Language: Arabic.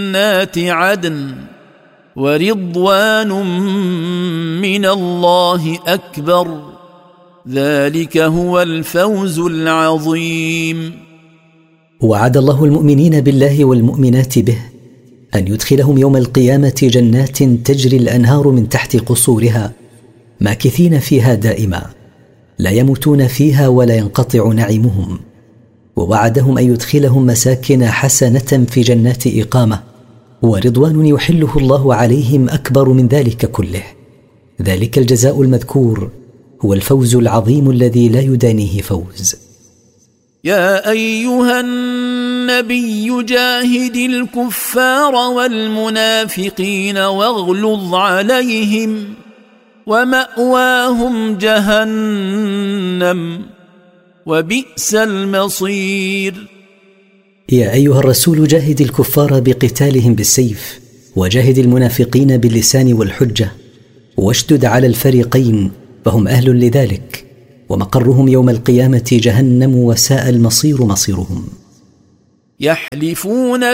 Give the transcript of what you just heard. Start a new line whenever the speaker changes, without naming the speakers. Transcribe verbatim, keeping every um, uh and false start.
جنات عدن ورضوان من الله أكبر ذلك هو الفوز العظيم.
وعد الله المؤمنين بالله والمؤمنات به أن يدخلهم يوم القيامة جنات تجري الأنهار من تحت قصورها ماكثين فيها دائما لا يموتون فيها ولا ينقطع نعيمهم، ووعدهم أن يدخلهم مساكن حسنة في جنات إقامة ورضوان يحله الله عليهم أكبر من ذلك كله. ذلك الجزاء المذكور هو الفوز العظيم الذي لا يدانيه فوز.
يا أيها النبي جاهد الكفار والمنافقين واغلظ عليهم ومأواهم جهنم وبئس المصير.
يا أيها الرسول جاهد الكفار بقتالهم بالسيف وجاهد المنافقين باللسان والحجة واشدد على الفريقين فهم أهل لذلك، ومقرهم يوم القيامة جهنم وساء المصير مصيرهم.
يحلفون